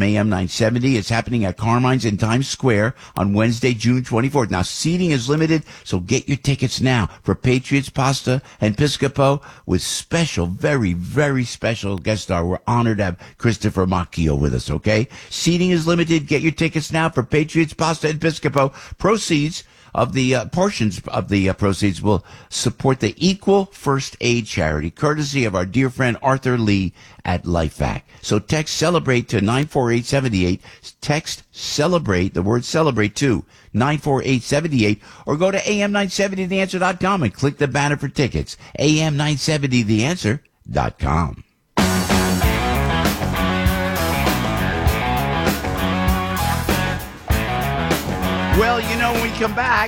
from AM 970. It's happening at Carmine's in Times Square on Wednesday, June 24th. Now, seating is limited, so get your tickets now for Patriots Pasta and Piscopo with special, very, very special guest star. We're honored to have Christopher Macchio with us, okay? Seating is limited. Get your tickets now for Patriots Pasta and Piscopo. Portions of the proceeds will support the Equal First Aid charity, courtesy of our dear friend Arthur Lee at LifeVac. So text CELEBRATE to 94878. Text CELEBRATE, the word CELEBRATE, to 94878, or go to am970theanswer.com and click the banner for tickets. am970theanswer.com. Well, when we come back,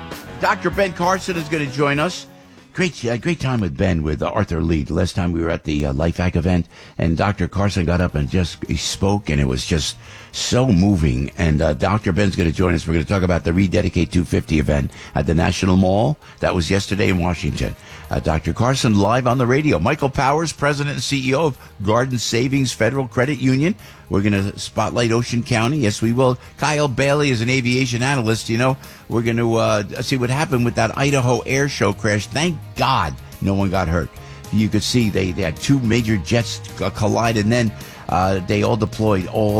Dr. Ben Carson is going to join us. Great time with Ben, with Arthur Lee. The last time we were at the LifeVac event, and Dr. Carson got up and he spoke, and it was just so moving. And Dr. Ben's going to join us. We're going to talk about the Rededicate 250 event at the National Mall. That was yesterday in Washington. Dr. Carson live on the radio. Michael Powers, President and CEO of Garden Savings Federal Credit Union. We're going to spotlight Ocean County. Yes, we will. Kyle Bailey is an aviation analyst. We're going to see what happened with that Idaho air show crash. Thank God no one got hurt. You could see they had two major jets collide, and then they all deployed.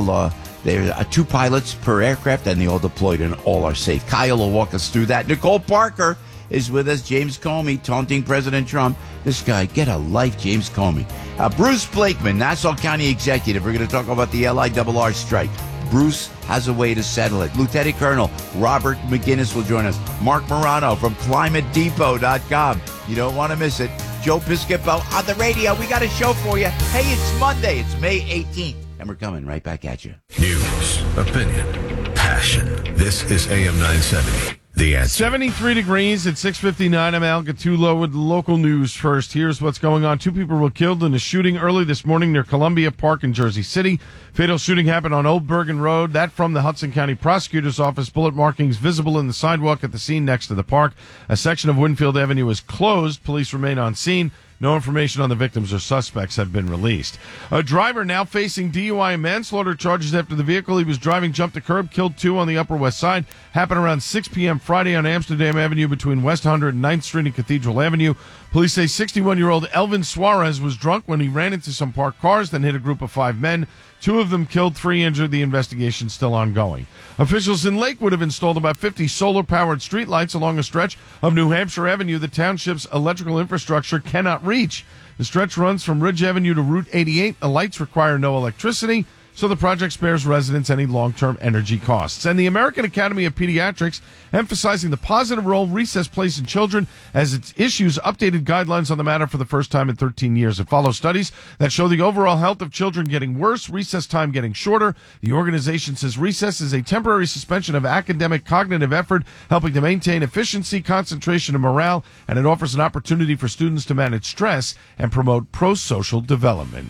There are 2 pilots per aircraft, and they all deployed, and all are safe. Kyle will walk us through that. Nicole Parker is with us. James Comey taunting President Trump. This guy, get a life, James Comey. Bruce Blakeman, Nassau County Executive. We're going to talk about the LIRR strike. Bruce has a way to settle it. Lieutenant Colonel Robert McGinnis will join us. Mark Morano from ClimateDepot.com. You don't want to miss it. Joe Piscopo on the radio. We got a show for you. Hey, it's Monday. It's May 18th. And we're coming right back at you. News, opinion, passion. This is AM 970. The Answer. 73 degrees at 6:59. I'm Al Gattulo with local news first. Here's what's going on. 2 people were killed in a shooting early this morning near Columbia Park in Jersey City. Fatal shooting happened on Old Bergen Road. That from the Hudson County Prosecutor's Office. Bullet markings visible in the sidewalk at the scene next to the park. A section of Winfield Avenue is closed. Police remain on scene. No information on the victims or suspects have been released. A driver now facing DUI and manslaughter charges after the vehicle he was driving jumped a curb, killed 2 on the Upper West Side. Happened around 6 p.m. Friday on Amsterdam Avenue between West 100 and 9th Street and Cathedral Avenue. Police say 61-year-old Elvin Suarez was drunk when he ran into some parked cars, then hit a group of 5 men. 2 of them killed, 3 injured. The investigation still ongoing. Officials in Lakewood have installed about 50 solar-powered streetlights along a stretch of New Hampshire Avenue the township's electrical infrastructure cannot reach. The stretch runs from Ridge Avenue to Route 88. The lights require no electricity, so the project spares residents any long-term energy costs. And the American Academy of Pediatrics emphasizing the positive role recess plays in children as it issues updated guidelines on the matter for the first time in 13 years. It follows studies that show the overall health of children getting worse, recess time getting shorter. The organization says recess is a temporary suspension of academic cognitive effort, helping to maintain efficiency, concentration, and morale, and it offers an opportunity for students to manage stress and promote pro-social development.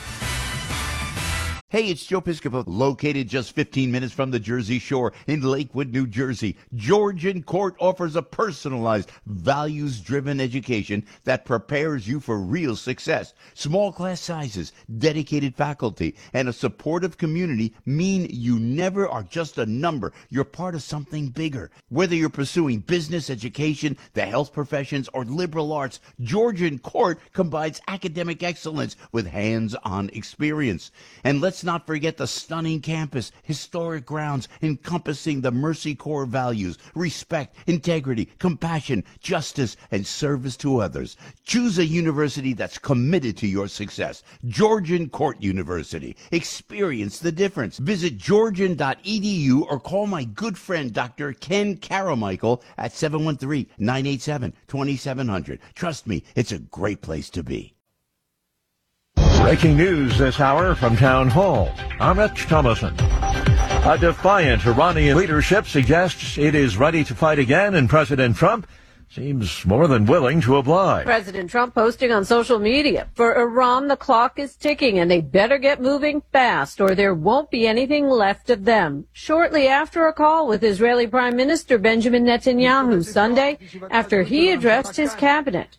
Hey, it's Joe Piscopo, located just 15 minutes from the Jersey Shore in Lakewood, New Jersey. Georgian Court offers a personalized, values-driven education that prepares you for real success. Small class sizes, dedicated faculty, and a supportive community mean you never are just a number. You're part of something bigger. Whether you're pursuing business, education, the health professions, or liberal arts, Georgian Court combines academic excellence with hands-on experience. And let's not forget the stunning campus, historic grounds encompassing the Mercy Corps values, respect, integrity, compassion, justice, and service to others. Choose a university that's committed to your success. Georgian Court University. Experience the difference. Visit georgian.edu or call my good friend Dr. Ken Caramichael at 713-987-2700. Trust me, it's a great place to be. Breaking news this hour from Town Hall. I'm Rich Thomason. A defiant Iranian leadership suggests it is ready to fight again, and President Trump seems more than willing to oblige. President Trump posting on social media, for Iran, the clock is ticking and they better get moving fast or there won't be anything left of them. Shortly after a call with Israeli Prime Minister Benjamin Netanyahu Sunday, after he addressed his cabinet.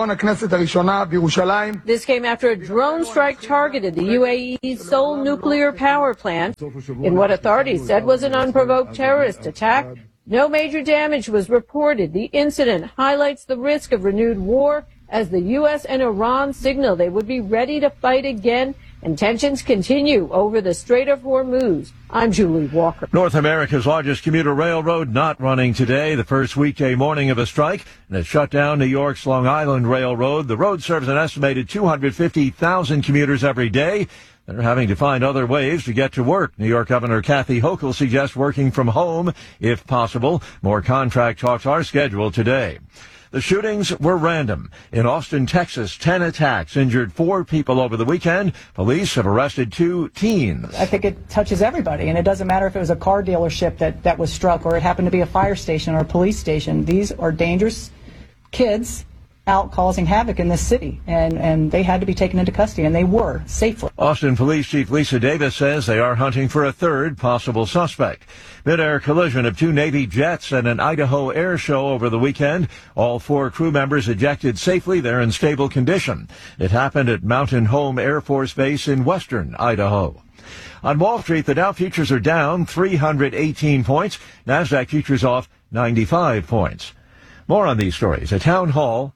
This came after a drone strike targeted the UAE's Seoul nuclear power plant in what authorities said was an unprovoked terrorist attack. No major damage was reported. The incident highlights the risk of renewed war as the U.S. and Iran signal they would be ready to fight again, and tensions continue over the Strait of Hormuz. I'm Julie Walker. North America's largest commuter railroad not running today, the first weekday morning of a strike, and it shut down New York's Long Island Railroad. The road serves an estimated 250,000 commuters every day. They're having to find other ways to get to work. New York Governor Kathy Hochul suggests working from home, if possible. More contract talks are scheduled today. The shootings were random. In Austin, Texas, 10 attacks injured 4 people over the weekend. Police have arrested 2 teens. I think it touches everybody, and it doesn't matter if it was a car dealership that was struck or it happened to be a fire station or a police station. These are dangerous kids out causing havoc in this city, and they had to be taken into custody, and they were safely. Austin Police Chief Lisa Davis says they are hunting for a 3rd possible suspect. Mid-air collision of 2 Navy jets at an Idaho air show over the weekend. All 4 crew members ejected safely. They're in stable condition. It happened at Mountain Home Air Force Base in western Idaho. On Wall Street, the Dow futures are down 318 points. NASDAQ futures off 95 points. More on these stories at townhall.com.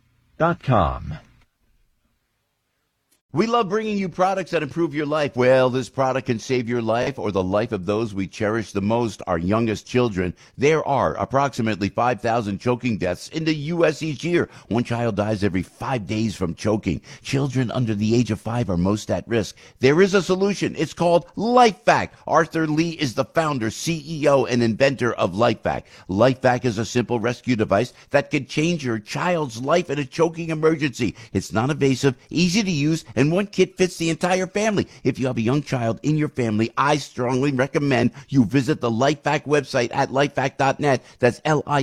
We love bringing you products that improve your life. Well, this product can save your life or the life of those we cherish the most, our youngest children. There are approximately 5,000 choking deaths in the U.S. each year. One child dies every 5 days from choking. Children under the age of 5 are most at risk. There is a solution. It's called LifeVac. Arthur Lee is the founder, CEO, and inventor of LifeVac. LifeVac is a simple rescue device that can change your child's life in a choking emergency. It's non-invasive, easy to use, and one kit fits the entire family. If you have a young child in your family, I strongly recommend you visit the LifeVac website at lifevac.net. That's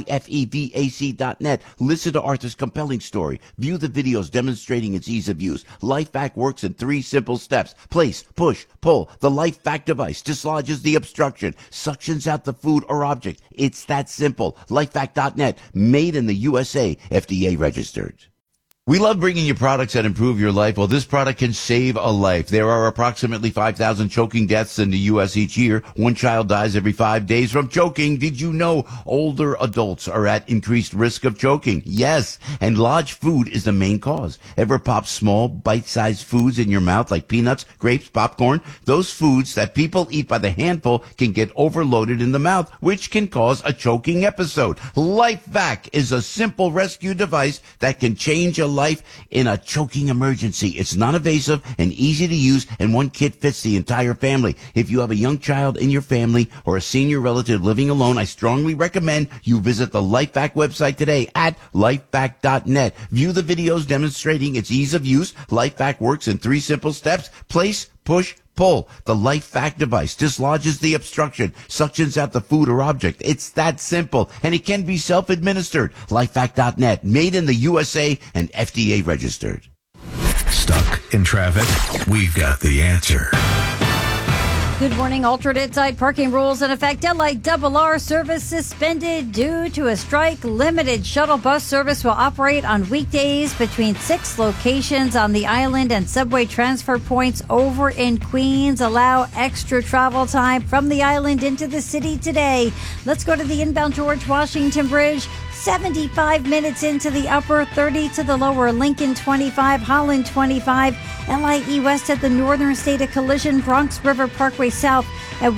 LIFEVAC.net. Listen to Arthur's compelling story. View the videos demonstrating its ease of use. LifeVac works in 3 simple steps. Place, push, pull. The LifeVac device dislodges the obstruction, suctions out the food or object. It's that simple. LifeVac.net. Made in the USA. FDA registered. We love bringing you products that improve your life. Well, this product can save a life. There are approximately 5,000 choking deaths in the U.S. each year. One child dies every 5 days from choking. Did you know older adults are at increased risk of choking? Yes, and large food is the main cause. Ever pop small, bite-sized foods in your mouth like peanuts, grapes, popcorn? Those foods that people eat by the handful can get overloaded in the mouth, which can cause a choking episode. LifeVac is a simple rescue device that can change a life in a choking emergency. It's non-invasive and easy to use, and one kit fits the entire family. If you have a young child in your family or a senior relative living alone, I strongly recommend you visit the LifeVac website today at lifevac.net. View the videos demonstrating its ease of use. LifeVac works in 3 simple steps. Place, push, pull. The LifeVac device dislodges the obstruction, suctions out the food or object. It's that simple, and it can be self-administered. LifeVac.net, made in the USA and FDA registered. Stuck in traffic? We've got the answer. Good morning. Alternate side parking rules in effect. LIRR service suspended due to a strike. Limited shuttle bus service will operate on weekdays between 6 locations on the island, and subway transfer points over in Queens allow extra travel time from the island into the city today. Let's go to the inbound George Washington Bridge. 75 minutes into the upper, 30 to the lower, Lincoln 25, Holland 25, LIE West at the northern state of collision, Bronx River Parkway South at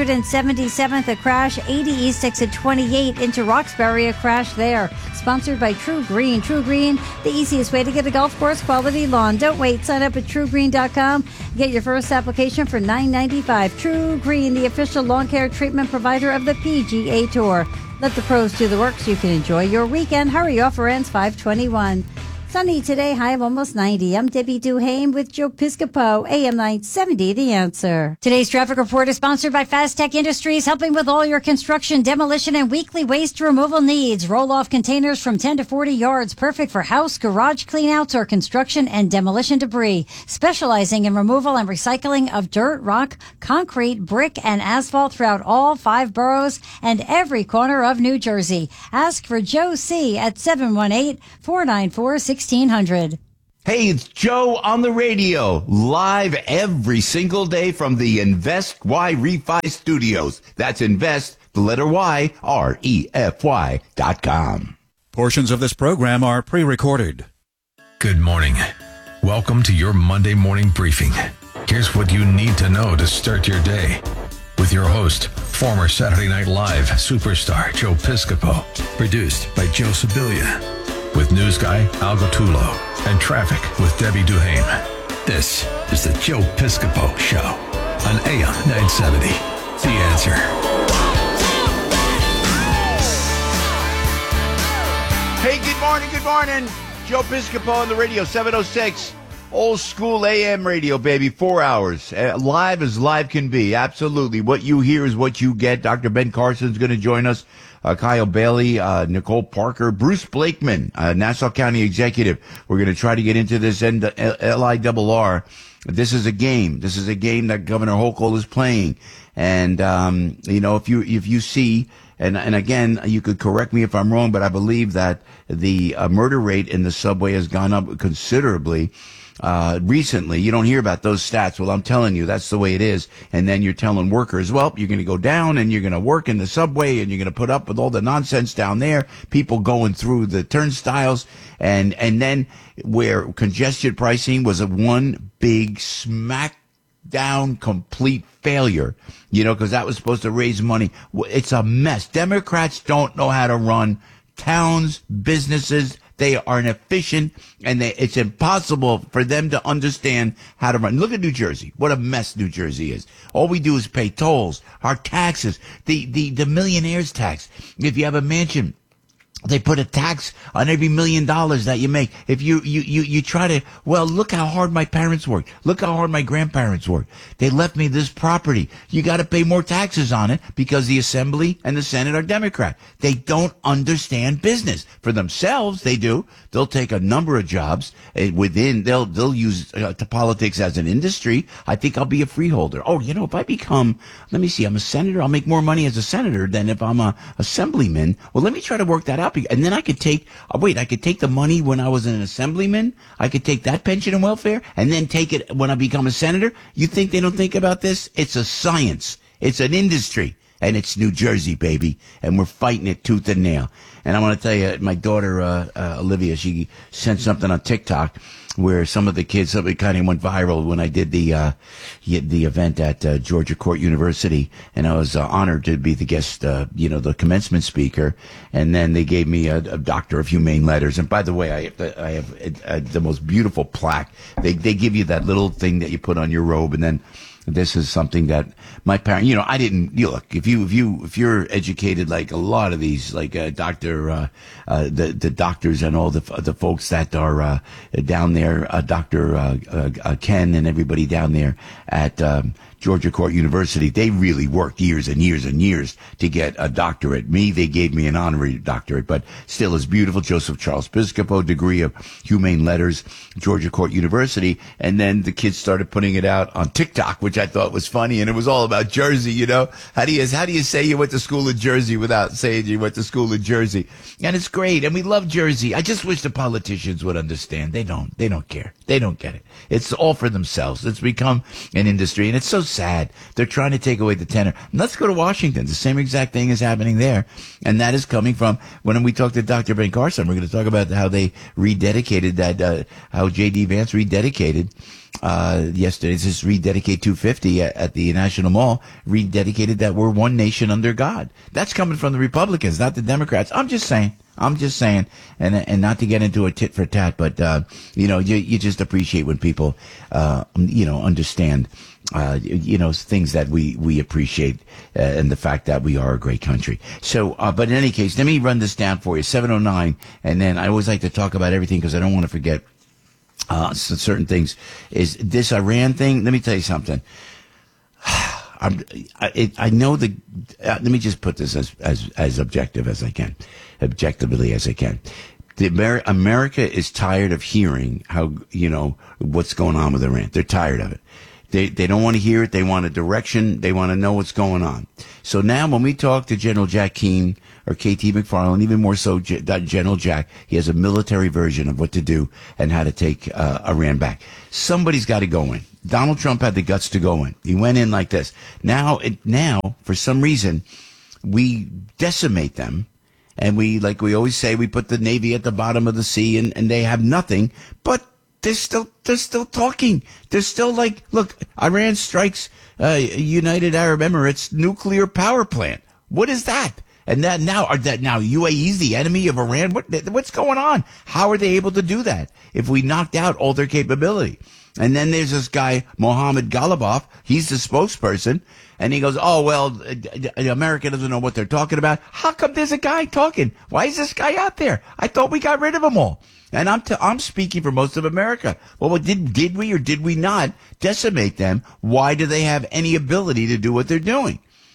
177th, a crash, 80 East exit 28 into Roxbury, a crash there. Sponsored by True Green. True Green, the easiest way to get a golf course quality lawn. Don't wait. Sign up at truegreen.com. Get your first application for $9.95. True Green, the official lawn care treatment provider of the PGA Tour. Let the pros do the work so you can enjoy your weekend. Hurry, offer ends 5/21. Sunny today, high of almost 90. I'm Debbie Duhame with Joe Piscopo, AM 970, The Answer. Today's traffic report is sponsored by Fast Tech Industries, helping with all your construction, demolition, and weekly waste removal needs. Roll-off containers from 10 to 40 yards, perfect for house, garage cleanouts, or construction and demolition debris. Specializing in removal and recycling of dirt, rock, concrete, brick, and asphalt throughout all 5 boroughs and every corner of New Jersey. Ask for Joe C. at 718-494-1600. Hey, it's Joe on the radio, live every single day from the Invest Y Refi Studios. That's Invest, the letter Y, REFY.com. Portions of this program are pre-recorded. Good morning. Welcome to your Monday morning briefing. Here's what you need to know to start your day. With your host, former Saturday Night Live superstar Joe Piscopo. Produced by Joe Sibilia. With news guy Al Gattullo and traffic with Debbie Duhame. This is the Joe Piscopo Show on AM 970. The Answer. Hey, good morning. Joe Piscopo on the radio, 706. Old school AM radio, baby, 4 hours. Live as live can be, absolutely. What you hear is what you get. Dr. Ben Carson's going to join us. Kyle Bailey, Nicole Parker, Bruce Blakeman, Nassau County Executive. We're going to try to get into this LIRR. This is a game. This is a game that Governor Hochul is playing. And, if you see, and again, you could correct me if I'm wrong, but I believe that the murder rate in the subway has gone up considerably. Recently. You don't hear about those stats. Well, I'm telling you, that's the way it is. And then you're telling workers, well, you're going to go down and you're going to work in the subway and you're going to put up with all the nonsense down there, people going through the turnstiles. And then where congestion pricing was a one big smack down complete failure, because that was supposed to raise money. It's a mess. Democrats don't know how to run towns, businesses. They are inefficient, and it's impossible for them to understand how to run. Look at New Jersey. What a mess New Jersey is. All we do is pay tolls, our taxes, the millionaire's tax. If you have a mansion, they put a tax on every $1 million that you make. If you try to, well, look how hard my parents worked. Look how hard my grandparents worked. They left me this property. You got to pay more taxes on it because the Assembly and the Senate are Democrat. They don't understand business. For themselves, they do. They'll take a number of jobs within. They'll use politics as an industry. I think I'll be a freeholder. Oh, if I become, let me see, I'm a senator. I'll make more money as a senator than if I'm a assemblyman. Well, let me try to work that out. And then I could take the money when I was an assemblyman. I could take that pension and welfare and then take it when I become a senator. You think they don't think about this? It's a science. It's an industry. And it's New Jersey, baby. And we're fighting it tooth and nail. And I want to tell you, my daughter, Olivia, she sent something on TikTok where some of the kids, something kind of went viral when I did the event at Georgia Court University, and I was honored to be the guest, the commencement speaker. And then they gave me a Doctor of Humane Letters. And by the way, I have the most beautiful plaque. They give you that little thing that you put on your robe, and then this is something that my parents, I didn't, look, if you're educated like a lot of these, like the doctors and all the folks that are down there, Dr. Ken and everybody down there at Georgia Court University, they really worked years and years and years to get a doctorate. They gave me an honorary doctorate, but still it's beautiful. Joseph Charles Piscopo, degree of Humane Letters, Georgia Court University. And then the kids started putting it out on TikTok, which I thought was funny. And it was all about Jersey, How do you say you went to school in Jersey without saying you went to school in Jersey? And it's great. And we love Jersey. I just wish the politicians would understand. They don't care. They don't get it. It's all for themselves. It's become an industry, and it's so sad. They're trying to take away the tenor. Let's go to Washington. The same exact thing is happening there, and that is coming from when we talk to Dr. Ben Carson. We're going to talk about how they rededicated that, how J.D. Vance rededicated yesterday. It's just rededicate 250 at the National Mall. Rededicated that we're one nation under God. That's coming from the Republicans, not the Democrats. I'm just saying. I'm just saying, and not to get into a tit for tat, but you just appreciate when people understand things that we appreciate, and the fact that we are a great country. So, but in any case, let me run this down for you. 7:09, and then I always like to talk about everything because I don't want to forget certain things. Is this Iran thing? Let me tell you something. I know let me just put this as objectively as I can. America is tired of hearing how, what's going on with Iran. They're tired of it. They don't want to hear it. They want a direction. They want to know what's going on. So now when we talk to General Jack Keane or KT McFarland, even more so General Jack, he has a military version of what to do and how to take Iran back. Somebody's got to go in. Donald Trump had the guts to go in. He went in like this. Now, for some reason, we decimate them. And like we always say, we put the Navy at the bottom of the sea and they have nothing, but they're still talking. They're still like, look, Iran strikes United Arab Emirates nuclear power plant. What is that? And now UAE's the enemy of Iran. What's going on? How are they able to do that if we knocked out all their capability? And then there's this guy, Mohammed Ghalibaf. He's the spokesperson. And he goes, oh, well, America doesn't know what they're talking about. How come there's a guy talking? Why is this guy out there? I thought we got rid of them all. And I'm speaking for most of America. Well, did we or did we not decimate them? Why do they have any ability to do what they're doing?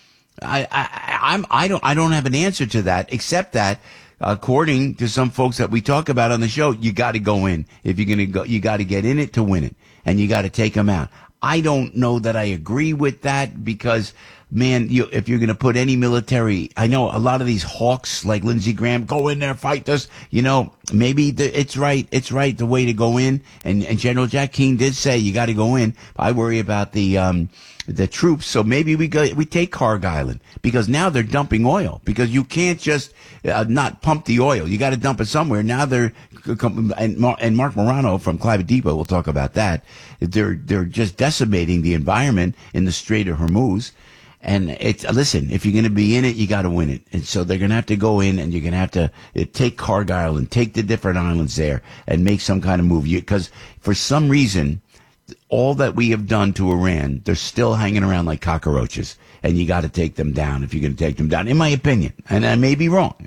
I don't have an answer to that, except that according to some folks that we talk about on the show, you got to go in. If you're going to go, you got to get in it to win it, and you got to take them out. I don't know that I agree with that because, man, if you're going to put any military, I know a lot of these hawks like Lindsey Graham, go in there, fight us. Maybe it's right. It's right the way to go in. And General Jack Keane did say you got to go in. I worry about the troops. So maybe we take Carg Island because now they're dumping oil because you can't just not pump the oil. You got to dump it somewhere. Now and Mark Morano from Climate Depot will talk about that. They're just decimating the environment in the Strait of Hormuz. And listen, if you're going to be in it, you got to win it. And so they're going to have to go in and you're going to have to take Carg Island, take the different islands there and make some kind of move. Because for some reason, all that we have done to Iran, they're still hanging around like cockroaches. And you got to take them down if you're going to take them down, in my opinion. And I may be wrong.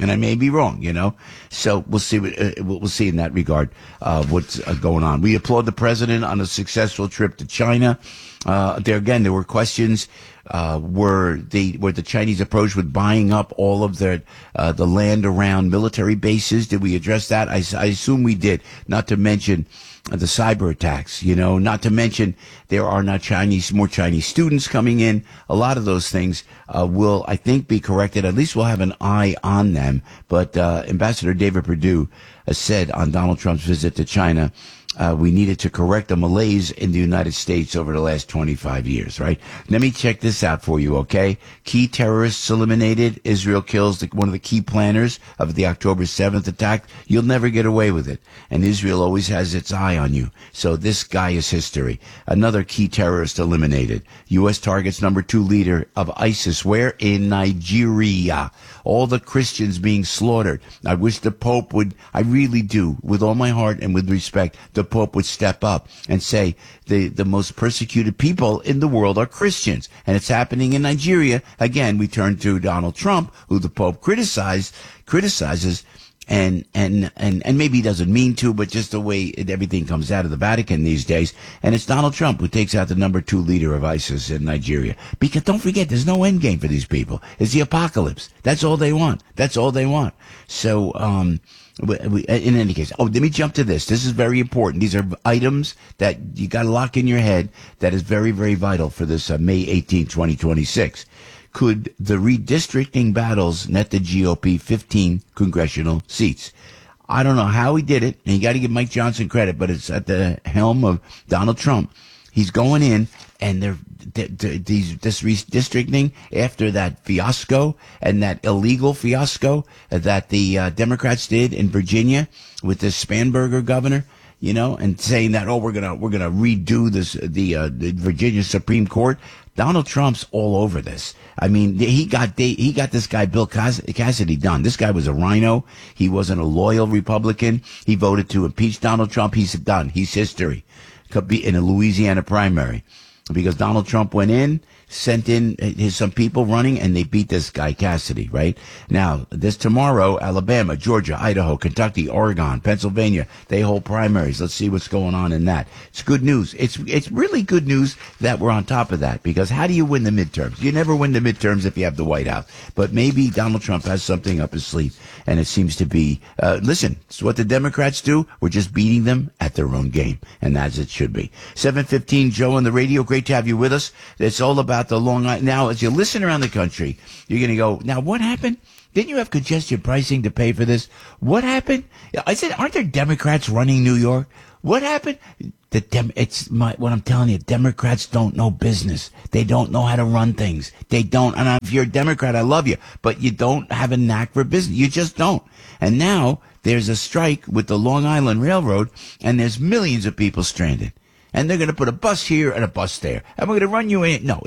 So we'll see. We'll see in that regard what's going on. We applaud the president on a successful trip to China. There were questions. Were the Chinese approach with buying up all of the land around military bases? Did we address that? I assume we did. Not to mention the cyber attacks, not to mention there are not more Chinese students coming in. A lot of those things will, I think, be corrected. At least we'll have an eye on them. But Ambassador David Perdue said on Donald Trump's visit to China, we needed to correct the malaise in the United States over the last 25 years, right? Let me check this out for you, okay? Key terrorists eliminated. Israel kills one of the key planners of the October 7th attack. You'll never get away with it. And Israel always has its eye on you. So this guy is history. Another key terrorist eliminated. U.S. targets number 2 leader of ISIS. Where? In Nigeria. All the Christians being slaughtered. I wish the Pope would, I really do, with all my heart and with respect, the Pope would step up and say the most persecuted people in the world are Christians. And it's happening in Nigeria. Again, we turn to Donald Trump, who the Pope criticizes, and maybe he doesn't mean to, but just the way everything comes out of the Vatican these days. And it's Donald Trump who takes out the number 2 leader of ISIS in Nigeria. Because don't forget, there's no end game for these people. It's the apocalypse. That's all they want. So, in any case, let me jump to this. This is very important. These are items that you got to lock in your head that is very, very vital for this May 18, 2026. Could the redistricting battles net the GOP 15 congressional seats? I don't know how he did it, and you got to give Mike Johnson credit, but it's at the helm of Donald Trump. He's going in, and this redistricting after that fiasco and that illegal fiasco that the Democrats did in Virginia with this Spanberger governor, and saying that we're gonna redo this the Virginia Supreme Court. Donald Trump's all over this. I mean, he got this guy, Bill Cassidy, done. This guy was a rhino. He wasn't a loyal Republican. He voted to impeach Donald Trump. He's done. He's history. Could be in a Louisiana primary because Donald Trump went in, sent in some people running, and they beat this guy Cassidy, right? Now, this tomorrow, Alabama, Georgia, Idaho, Kentucky, Oregon, Pennsylvania, they hold primaries. Let's see what's going on in that. It's good news. It's really good news that we're on top of that, because how do you win the midterms? You never win the midterms if you have the White House. But maybe Donald Trump has something up his sleeve, and it seems to be, listen, it's what the Democrats do. We're just beating them at their own game, and as it should be. 7:15, Joe on the radio. Great to have you with us. It's all about the Long Island. Now, as you listen around the country, you're going to go, now what happened? Didn't you have congestion pricing to pay for this? What happened? I said, aren't there Democrats running New York? What happened? What I'm telling you, Democrats don't know business. They don't know how to run things. They don't. And if you're a Democrat, I love you, but you don't have a knack for business. You just don't. And now there's a strike with the Long Island Railroad, and there's millions of people stranded. And they're going to put a bus here and a bus there. And we're going to run you in. No,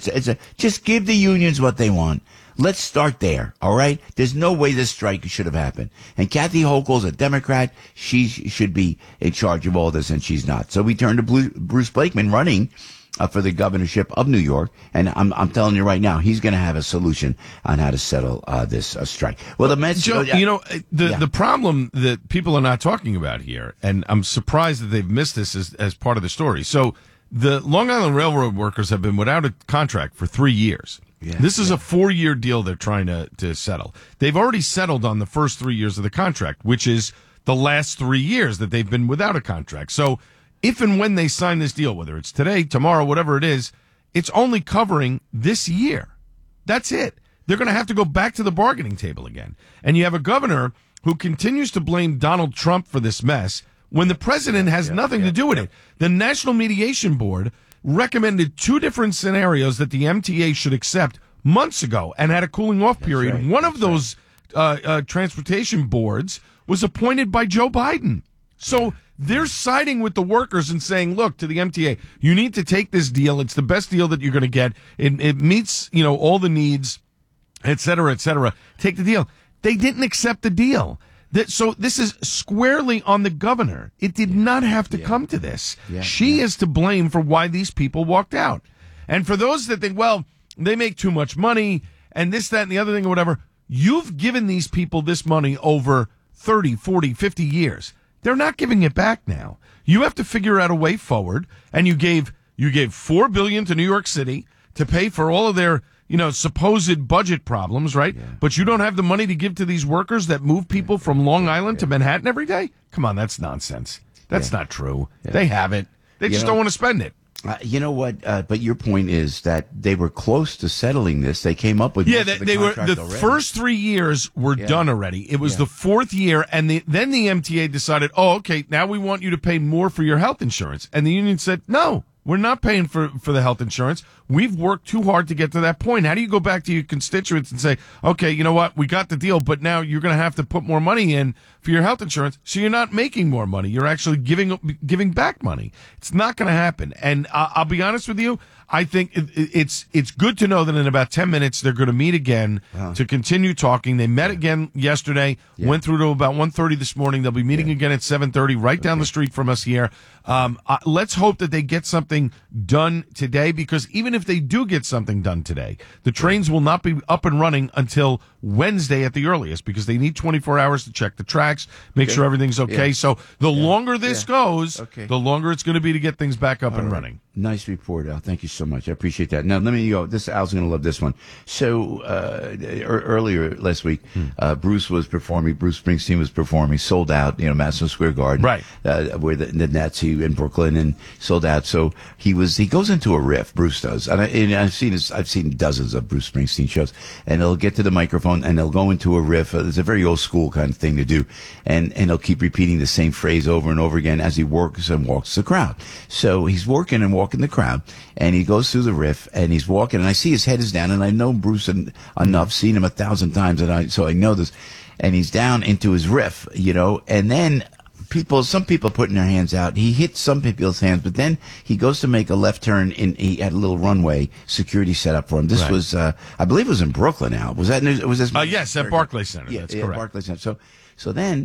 just give the unions what they want. Let's start there. All right. There's no way this strike should have happened. And Kathy Hochul's a Democrat. She should be in charge of all this, and she's not. So we turn to Bruce Blakeman running for the governorship of New York, and I'm telling you right now, he's going to have a solution on how to settle this strike. Well, the Mets, Joe, the problem that people are not talking about here, and I'm surprised that they've missed this as part of the story. So the Long Island Railroad workers have been without a contract for 3 years. Yeah, this is a 4-year deal they're trying to settle. They've already settled on the first 3 years of the contract, which is the last 3 years that they've been without a contract. So if and when they sign this deal, whether it's today, tomorrow, whatever it is, it's only covering this year. That's it. They're going to have to go back to the bargaining table again. And you have a governor who continues to blame Donald Trump for this mess when the president has nothing to do with it. The National Mediation Board recommended 2 different scenarios that the MTA should accept months ago and had a cooling off period. Right. One of those transportation boards was appointed by Joe Biden. So they're siding with the workers and saying, look, to the MTA, you need to take this deal. It's the best deal that you're going to get. It meets, all the needs, et cetera, et cetera. Take the deal. They didn't accept the deal. So this is squarely on the governor. It did not have to come to this. She is to blame for why these people walked out. And for those that think, well, they make too much money and this, that, and the other thing or whatever, you've given these people this money over 30, 40, 50 years. They're not giving it back now. You have to figure out a way forward. And you gave $4 billion to New York City to pay for all of their, supposed budget problems, right? Yeah. But you don't have the money to give to these workers that move people from Long Island to Manhattan every day? Come on, that's nonsense. That's not true. Yeah. They have it. They just don't want to spend it. You know what? But your point is that they were close to settling this. They came up with they were the already. First 3 years were done already. It was the 4th year, and then the MTA decided, oh, okay, now we want you to pay more for your health insurance, and the union said, no, we're not paying for the health insurance. We've worked too hard to get to that point. How do you go back to your constituents and say, okay, you know what, we got the deal, but now you're going to have to put more money in for your health insurance, so you're not making more money. You're actually giving back money. It's not going to happen. And I'll be honest with you, I think it's good to know that in about 10 minutes they're going to meet again to continue talking. They met again yesterday, went through to about 1:30 this morning. They'll be meeting again at 7:30 right down the street from us here. Let's hope that they get something done today, because even if they do get something done today, the trains will not be up and running until Wednesday at the earliest, because they need 24 hours to check the tracks, make sure everything's okay. Yeah. So the longer this goes, the longer it's going to be to get things back up and running. Nice report, Al. Thank you so much. I appreciate that. Now, let me go. Al's going to love this one. So, earlier last week, Bruce Springsteen was performing, sold out, Madison Square Garden. Right. Where the Nets in Brooklyn, and sold out. So he goes into a riff, Bruce does. And I've seen dozens of Bruce Springsteen shows, and he'll get to the microphone and they'll go into a riff. It's a very old school kind of thing to do. And he'll keep repeating the same phrase over and over again as he works and walks the crowd. So he's working and walking the crowd, and he goes through the riff, and he's walking, and I see his head is down, and I know Bruce enough, seen him 1,000 times, so I know this. And he's down into his riff, and then some people putting their hands out. He hit some people's hands, but then he goes to make a left turn, and he had a little runway security set up for him. This was, I believe, it was in Brooklyn. Now was that news? Was this? Yes, at Barclays Center. Yeah, that's correct. Barclays Center. So then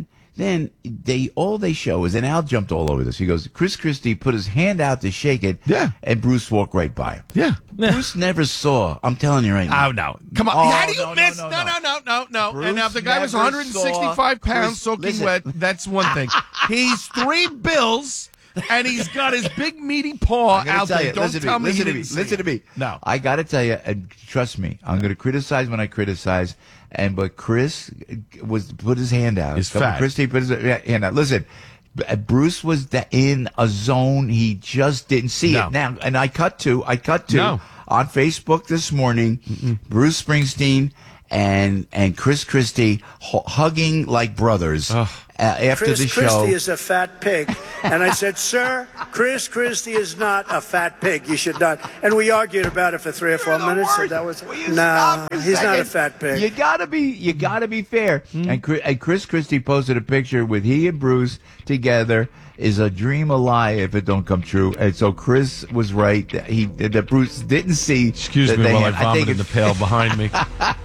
they show is, and Al jumped all over this. He goes, Chris Christie put his hand out to shake it, and Bruce walked right by him. Yeah. Bruce never saw. I'm telling you right now. Oh, no. Come on. How do you miss? No. Bruce And now if the guy was 165 pounds soaking wet, that's one thing. He's $3 and he's got his big meaty paw out there. Don't tell me he didn't see it. Listen to me. No. I got to tell you, and trust me, I'm going to criticize when I criticize. But Chris put his hand out. His fat. Christie put his hand out. Listen, Bruce was in a zone he just didn't see it. Now, and I cut to on Facebook this morning, Bruce Springsteen and Chris Christie hugging like brothers after Chris the show. Chris Christie is a fat pig. And I said, sir, Chris Christie is not a fat pig. You should not. And we argued about it for 3 or 4 minutes. And that was, he's not a fat pig. You gotta be fair. And Chris Christie posted a picture with he and Bruce together. Is a dream a lie if it don't come true? And so Chris was right. That Bruce didn't see. Excuse me while I vomit in the pail behind me.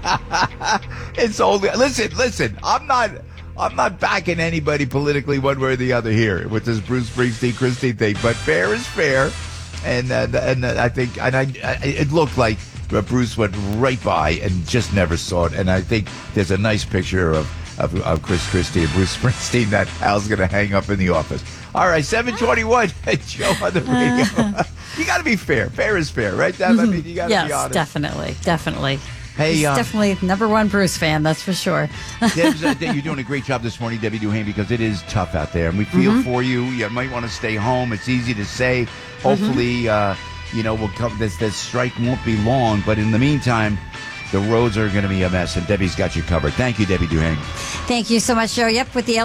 It's only listen. I'm not backing anybody politically one way or the other here with this Bruce Springsteen Christie thing. But fair is fair, and I think it looked like Bruce went right by and just never saw it. And I think there's a nice picture of Chris Christie and Bruce Springsteen that Al's going to hang up in the office. All right, 7:21, Joe on the radio. You got to be fair. Fair is fair, right, Deb? I mean, you got to be honest. Definitely. Hey, he's definitely #1 Bruce fan, that's for sure. Deb's, you're doing a great job this morning, Debbie Duhane, because it is tough out there, and we feel for you. You might want to stay home. It's easy to say. Hopefully, we'll come. This strike won't be long, but in the meantime, the roads are going to be a mess, and Debbie's got you covered. Thank you, Debbie Duhane. Thank you so much, Joe. Yep, with the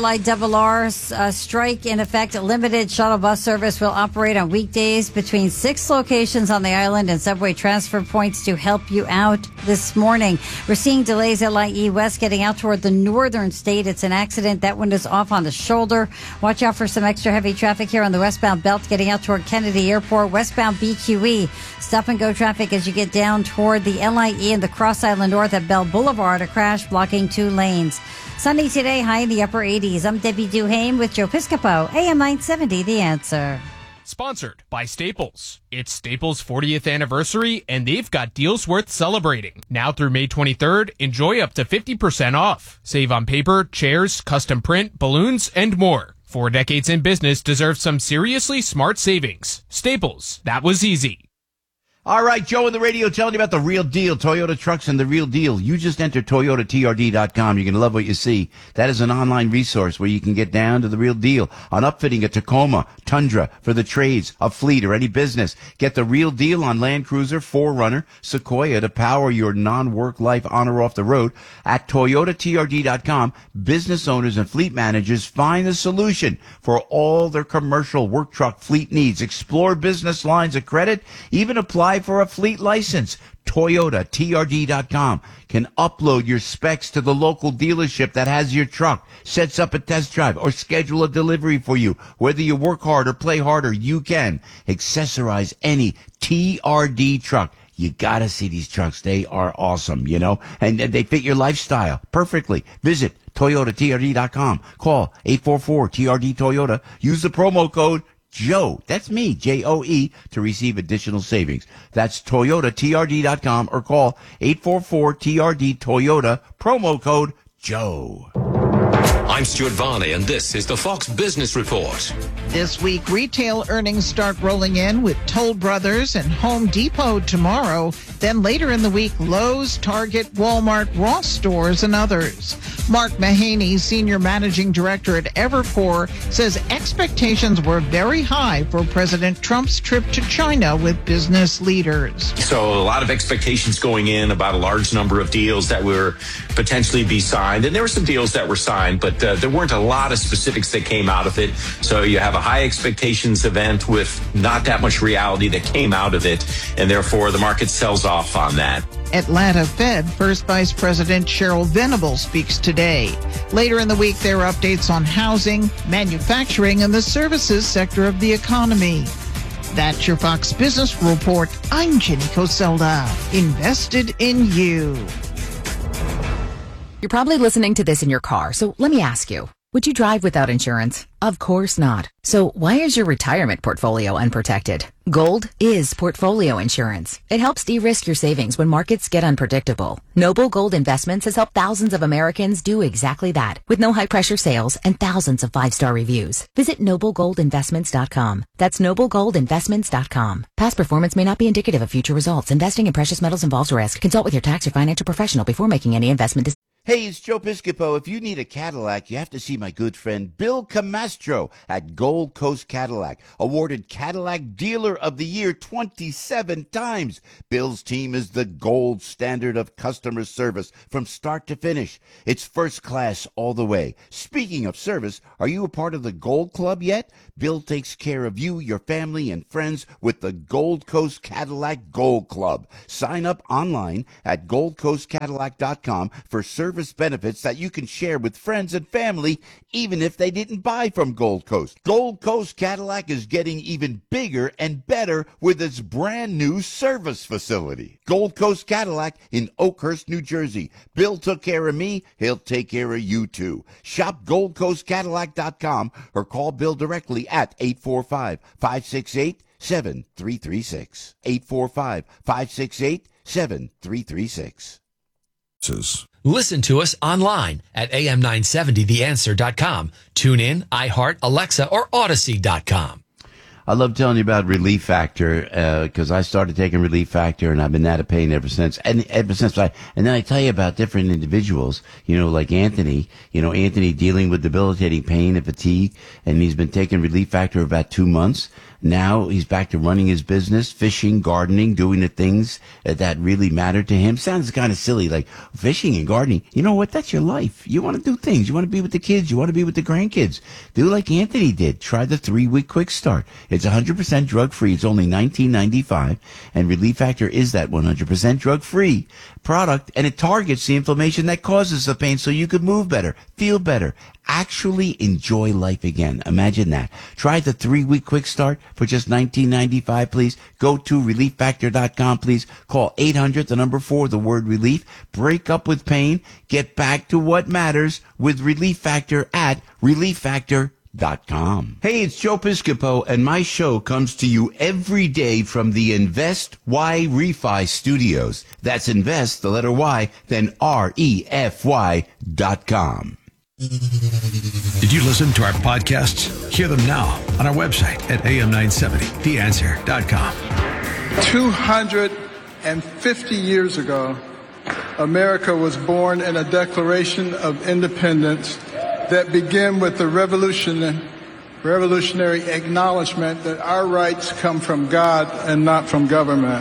LIRR strike in effect, a limited shuttle bus service will operate on weekdays between 6 locations on the island and subway transfer points to help you out this morning. We're seeing delays at LIE West getting out toward the northern state. It's an accident. That one is off on the shoulder. Watch out for some extra heavy traffic here on the westbound belt getting out toward Kennedy Airport. Westbound BQE. Stop and go traffic as you get down toward the LIE and the Cross Island North at Bell Boulevard. A crash blocking 2 lanes. Sunny today, high in the upper 80s. I'm Debbie Duhane with Joe Piscopo, AM 970, The Answer. Sponsored by Staples. It's Staples' 40th anniversary, and they've got deals worth celebrating. Now through May 23rd, enjoy up to 50% off. Save on paper, chairs, custom print, balloons, and more. 4 decades in business deserves some seriously smart savings. Staples. That was easy. All right, Joe on the radio telling you about the real deal, Toyota trucks and the real deal. You just enter ToyotaTRD.com. You're going to love what you see. That is an online resource where you can get down to the real deal on upfitting a Tacoma, Tundra, for the trades, a fleet, or any business. Get the real deal on Land Cruiser, 4Runner, Sequoia to power your non-work life on or off the road. At ToyotaTRD.com, business owners and fleet managers find the solution for all their commercial work truck fleet needs. Explore business lines of credit, even apply for a fleet license. ToyotaTRD.com can upload your specs to the local dealership that has your truck, sets up a test drive, or schedule a delivery for you. Whether you work hard or play harder, you can accessorize any TRD truck. You gotta see these trucks. They are awesome, and they fit your lifestyle perfectly. Visit ToyotaTRD.com. Call 844-TRD-TOYOTA. Use the promo code Joe, that's me, Joe, to receive additional savings. That's ToyotaTRD.com or call 844-TRD-TOYOTA, promo code Joe. I'm Stuart Varney, and this is the Fox Business Report. This week, retail earnings start rolling in with Toll Brothers and Home Depot tomorrow. Then later in the week, Lowe's, Target, Walmart, Ross Stores, and others. Mark Mahaney, Senior Managing Director at Evercore, says expectations were very high for President Trump's trip to China with business leaders. So a lot of expectations going in about a large number of deals that were potentially be signed. And there were some deals that were signed, but there weren't a lot of specifics that came out of it. So you have a high expectations event with not that much reality that came out of it, and therefore the market sells off on that. Atlanta Fed First Vice President Cheryl Venable speaks today. Later in the week, there are updates on housing, manufacturing, and the services sector of the economy. That's your Fox Business Report. I'm Jenny Coselda. Invested in you. You're probably listening to this in your car, so let me ask you. Would you drive without insurance? Of course not. So why is your retirement portfolio unprotected? Gold is portfolio insurance. It helps de-risk your savings when markets get unpredictable. Noble Gold Investments has helped thousands of Americans do exactly that, with no high-pressure sales and thousands of 5-star reviews. Visit NobleGoldInvestments.com. That's NobleGoldInvestments.com. Past performance may not be indicative of future results. Investing in precious metals involves risk. Consult with your tax or financial professional before making any investment decisions. Hey, it's Joe Piscopo. If you need a Cadillac, you have to see my good friend Bill Camastro at Gold Coast Cadillac, awarded Cadillac Dealer of the Year 27 times. Bill's team is the gold standard of customer service from start to finish. It's first class all the way. Speaking of service, are you a part of the Gold Club yet? Bill takes care of you, your family, and friends with the Gold Coast Cadillac Gold Club. Sign up online at goldcoastcadillac.com for service benefits that you can share with friends and family, even if they didn't buy from Gold Coast. Gold Coast Cadillac is getting even bigger and better with its brand new service facility. Gold Coast Cadillac in Oakhurst, New Jersey. Bill took care of me. He'll take care of you too. Shop goldcoastcadillac.com or call Bill directly at 845-568-7336. 845-568-7336. Listen to us online at am970theanswer.com. Tune in, iHeart, Alexa, or Odyssey.com. I love telling you about Relief Factor because I started taking Relief Factor and I've been out of pain ever since. And then I tell you about different individuals, like Anthony. Anthony dealing with debilitating pain and fatigue, and he's been taking Relief Factor about 2 months. Now he's back to running his business, fishing, gardening, doing the things that really matter to him. Sounds kind of silly, like fishing and gardening. You know what? That's your life. You want to do things. You want to be with the kids. You want to be with the grandkids. Do like Anthony did. Try the 3-week quick start. It's 100% drug-free. It's only $19.95. And Relief Factor is that 100% drug-free product. And it targets the inflammation that causes the pain so you could move better, feel better, actually enjoy life again. Imagine that. Try the 3-week quick start for just $19.95, please. Go to relieffactor.com, please. Call 800-4, the word relief. Break up with pain. Get back to what matters with Relief Factor at relieffactor.com. Hey, it's Joe Piscopo, and my show comes to you every day from the Invest Y Refi Studios. That's Invest, the letter Y, then REFY.com. Did you listen to our podcasts? Hear them now on our website at am970theanswer.com. 250 years ago, America was born in a Declaration of Independence that began with the revolutionary acknowledgement that our rights come from God and not from government.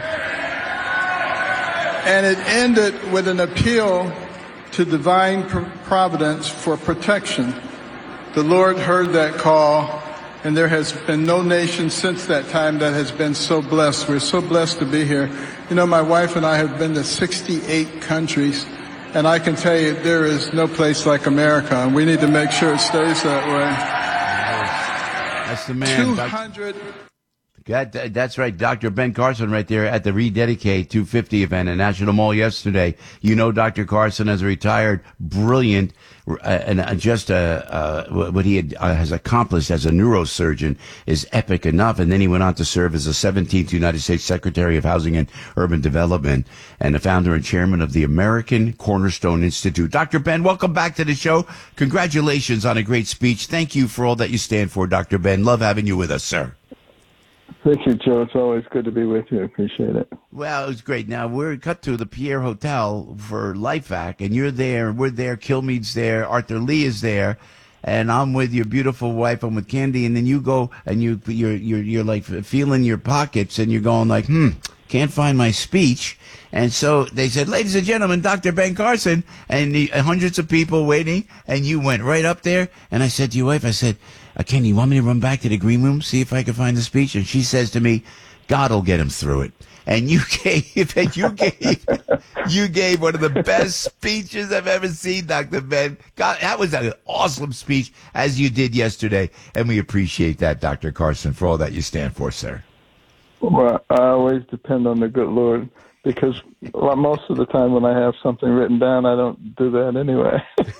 And it ended with an appeal to divine providence for protection. The Lord heard that call, and there has been no nation since that time that has been so blessed. We're so blessed to be here. My wife and I have been to 68 countries, and I can tell you there is no place like America, and we need to make sure it stays that way. That's the man. 200... That's right. Dr. Ben Carson right there at the Rededicate 250 event at National Mall yesterday. Dr. Carson as a retired, brilliant, and just what he has accomplished as a neurosurgeon is epic enough. And then he went on to serve as the 17th United States Secretary of Housing and Urban Development and the founder and chairman of the American Cornerstone Institute. Dr. Ben, welcome back to the show. Congratulations on a great speech. Thank you for all that you stand for, Dr. Ben. Love having you with us, sir. Thank you, Joe. It's always good to be with you. Appreciate it. Well, it was great. Now, we're cut to the Pierre Hotel for LifeVac, and you're there, we're there, Kilmeade's there, Arthur Lee is there, and I'm with your beautiful wife. I'm with Candy, and then you go and you're like feeling your pockets, and you're going like, can't find my speech. And so they said, ladies and gentlemen, Dr. Ben Carson, and hundreds of people waiting, and you went right up there. And I said to your wife, I said, Candy, you want me to run back to the green room, see if I can find the speech? And she says to me, God will get him through it. And you gave one of the best speeches I've ever seen, Dr. Ben. God, that was an awesome speech, as you did yesterday. And we appreciate that, Dr. Carson, for all that you stand for, sir. Well, I always depend on the good Lord, because most of the time when I have something written down, I don't do that anyway.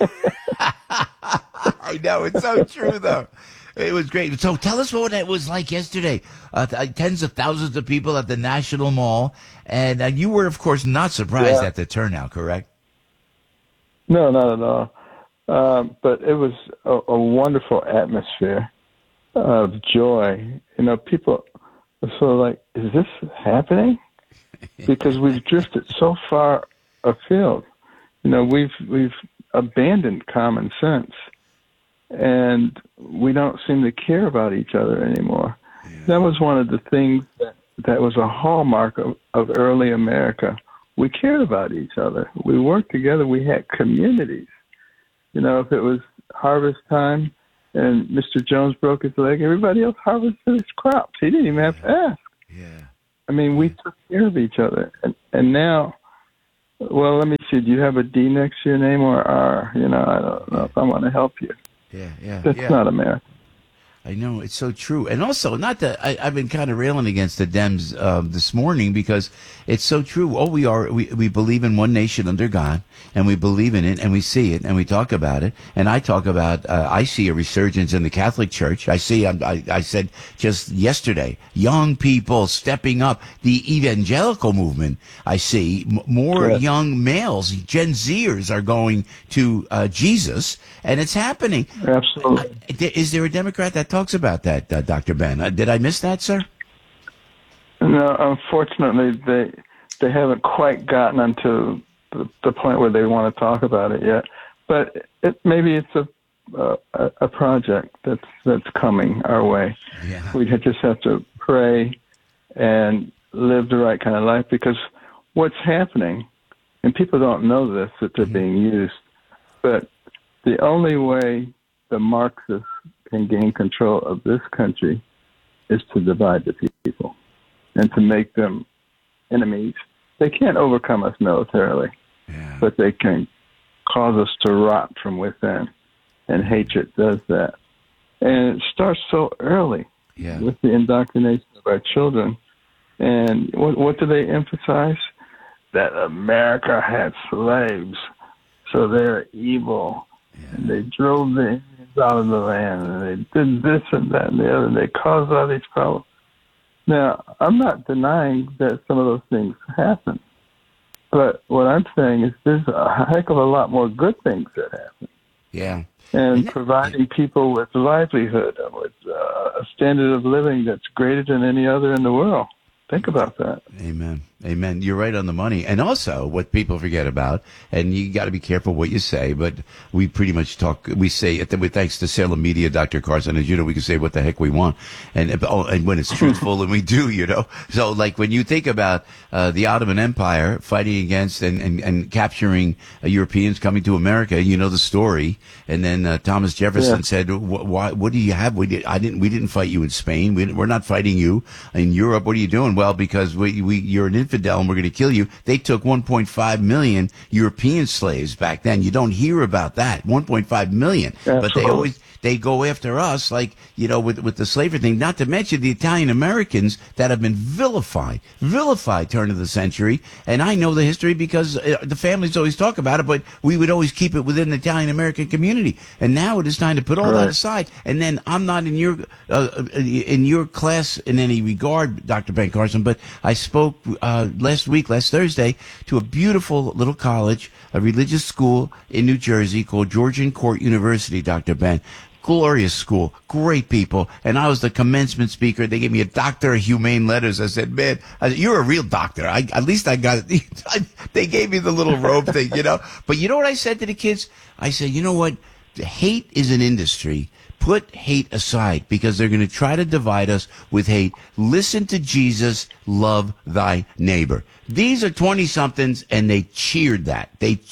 I know, it's so true, though. It was great. So tell us what it was like yesterday. Tens of thousands of people at the National Mall. And you were, of course, not surprised at the turnout, correct? No, not at all. But it was a wonderful atmosphere of joy. You know, people are sort of like, is this happening? Because we've drifted so far afield. You know, we've abandoned common sense. And we don't seem to care about each other anymore. Yeah. That was one of the things that was a hallmark of early America. We cared about each other. We worked together. We had communities. You know, if it was harvest time and Mr. Jones broke his leg, everybody else harvested his crops. He didn't even have to ask. Yeah. I mean, we took care of each other. And now, well, let me see. Do you have a D next to your name or R? You know, I don't know if I want to help you. That's not America. I know, it's so true. And also, I've been kind of railing against the Dems this morning because it's so true. Oh, we believe in one nation under God, and we believe in it, and we see it, and we talk about it. And I talk about, I see a resurgence in the Catholic Church. I said just yesterday, young people stepping up. The evangelical movement, I see more young males, Gen Zers are going to Jesus, and it's happening. Absolutely. Is there a Democrat that talks about that, Dr. Ben? Did I miss that, sir? No, unfortunately, they haven't quite gotten onto the point where they want to talk about it yet. But maybe it's a project that's coming our way. Yeah. We just have to pray and live the right kind of life, because what's happening, and people don't know this, that they're being used, but the only way the Marxists can gain control of this country is to divide the people and to make them enemies. They can't overcome us militarily, but they can cause us to rot from within, and hatred does that. And it starts so early with the indoctrination of our children. And what do they emphasize? That America had slaves, so they're evil. And they drove the Indians out of the land, and they did this and that and the other, and they caused all these problems. Now, I'm not denying that some of those things happen, but what I'm saying is there's a heck of a lot more good things that happen. Yeah. And providing people with livelihood, with a standard of living that's greater than any other in the world. Think about that. Amen. Amen. You're right on the money. And also what people forget about, and you got to be careful what you say, but we pretty much we say, thanks to Salem Media, Dr. Carson, as you know, we can say what the heck we want. And when it's truthful, and we do, you know. So like when you think about the Ottoman Empire fighting against and capturing Europeans coming to America, you know the story. And then Thomas Jefferson said, what do you have? We didn't fight you in Spain. We're not fighting you in Europe. What are you doing? Well, because you're an infidel and we're going to kill you. They took 1.5 million European slaves back then. You don't hear about that. 1.5 million. Absolutely. But they go after us, like, you know, with the slavery thing, not to mention the Italian Americans that have been vilified turn of the century. And I know the history because the families always talk about it, but we would always keep it within the Italian American community. And now it is time to put all that aside. And then I'm not in your class in any regard, Dr. Ben Carson, but I spoke last Thursday, to a beautiful little college, a religious school in New Jersey called Georgian Court University, Dr. Ben. Glorious school, great people, and I was the commencement speaker. They gave me a Doctor of Humane Letters. I said, man, you're a real doctor. At least I got it. They gave me the little robe thing, you know. But you know what I said to the kids? I said, you know what? hate is an industry. Put hate aside because they're going to try to divide us with hate. Listen to Jesus, love thy neighbor. These are 20-somethings, and they cheered that.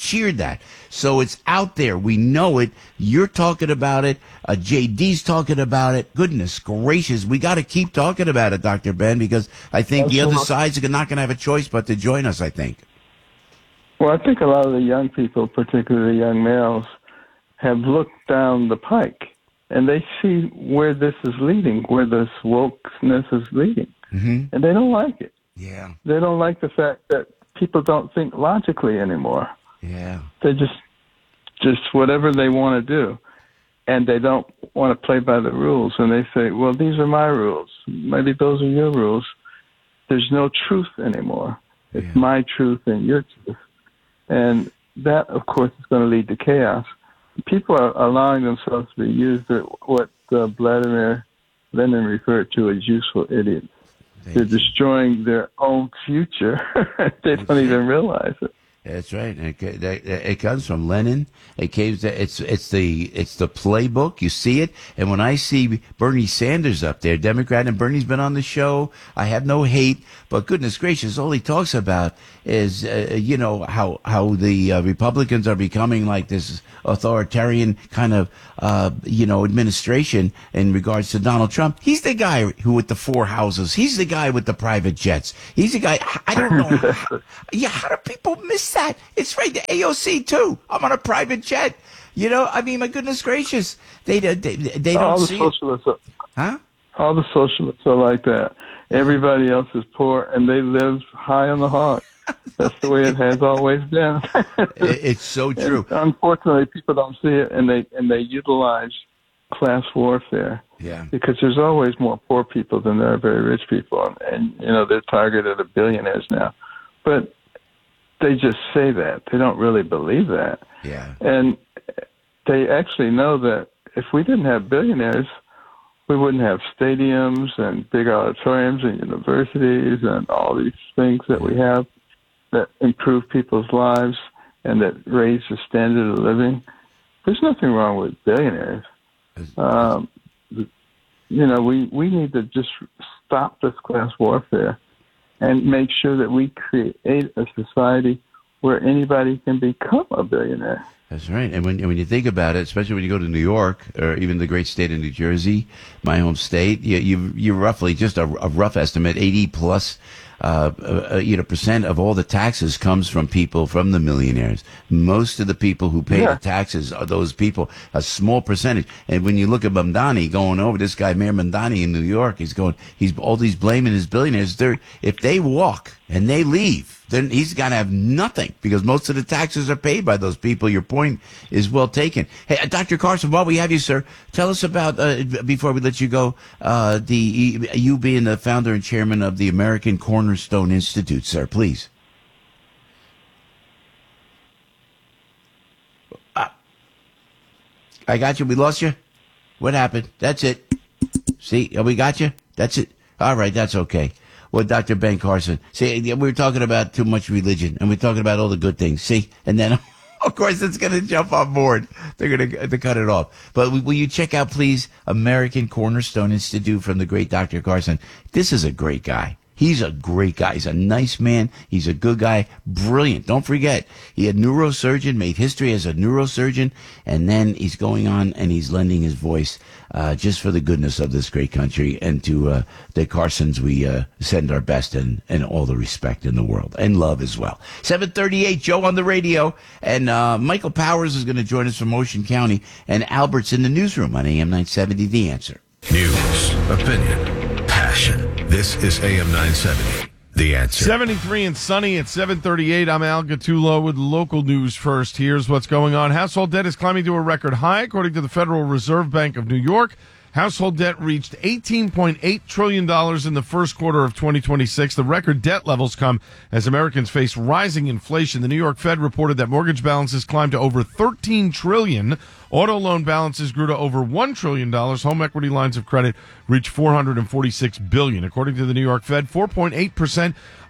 So it's out there. We know it. You're talking about it. JD's talking about it. Goodness gracious. We got to keep talking about it, Dr. Ben, because I think the other side's not going to have a choice but to join us, I think. Well, I think a lot of the young people, particularly young males, have looked down the pike. And they see where this is leading, where this wokeness is leading. And they don't like it. Yeah. They don't like the fact that people don't think logically anymore. Yeah. They just whatever they want to do. And they don't want to play by the rules. And they say, well, these are my rules. Maybe those are your rules. There's no truth anymore. It's my truth and your truth. And that, of course, is going to lead to chaos. People are allowing themselves to be used at what Vladimir Lenin referred to as useful idiots. They're destroying their own future. They don't even realize it. That's right. It comes from Lenin. It's the playbook. You see it. And when I see Bernie Sanders up there, Democrat, and Bernie's been on the show, I have no hate, but goodness gracious, all he talks about is, how the Republicans are becoming like this authoritarian kind of, administration in regards to Donald Trump. He's the guy who with the 4 houses. He's the guy with the private jets. He's the guy. I don't know. How do people miss that? It's right. The AOC too. I'm on a private jet. My goodness gracious. They don't see socialists it. Huh? All the socialists are like that. Everybody else is poor, and they live high on the hog. That's the way it has always been. It's so true. And unfortunately, people don't see it, and they utilize class warfare. Yeah. Because there's always more poor people than there are very rich people, and they're targeted at billionaires now. But they just say that. They don't really believe that. Yeah. And they actually know that if we didn't have billionaires, we wouldn't have stadiums and big auditoriums and universities and all these things that we have that improve people's lives and that raise the standard of living. There's nothing wrong with billionaires. We need to just stop this class warfare and make sure that we create a society where anybody can become a billionaire. That's right. And when you think about it, especially when you go to New York or even the great state of New Jersey, my home state, you roughly, just a rough estimate, 80 plus percent of all the taxes comes from people, from the millionaires. Most of the people who pay the taxes are those people, a small percentage. And when you look at Mamdani going over, this guy, Mayor Mamdani in New York, he's blaming his billionaires. If they walk and they leave, then he's going to have nothing because most of the taxes are paid by those people. Your point is well taken. Hey, Dr. Carson, while we have you, sir, tell us about, before we let you go, you being the founder and chairman of the American Cornerstone Institute, sir, please. I got you. We lost you. What happened? That's it. See, we got you. That's it. All right. That's okay. Well, Dr. Ben Carson, see, we were talking about too much religion, and we're talking about all the good things, see? And then, of course, it's going to jump on board. They're going to cut it off. But will you check out, please, American Cornerstone Institute from the great Dr. Carson? This is a great guy. He's a great guy. He's a nice man. He's a good guy. Brilliant. Don't forget, he had neurosurgeon, made history as a neurosurgeon, and then he's going on and he's lending his voice just for the goodness of this great country. And to the Carsons, we send our best and all the respect in the world and love as well. 7:38, Joe on the radio, and Michael Powers is going to join us from Ocean County, and Albert's in the newsroom on AM 970, The Answer. News, opinion, passion. This is AM 970, The Answer. 73 and sunny at 7:38. I'm Al Gattulo with local news first. Here's what's going on. Household debt is climbing to a record high, according to the Federal Reserve Bank of New York. Household debt reached $18.8 trillion in the first quarter of 2026. The record debt levels come as Americans face rising inflation. The New York Fed reported that mortgage balances climbed to over $13 trillion. Auto loan balances grew to over $1 trillion. Home equity lines of credit reached $446 billion. According to the New York Fed, 4.8%